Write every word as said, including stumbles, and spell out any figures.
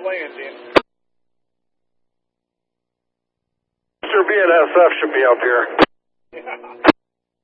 landing. Mister B N S F should be up here.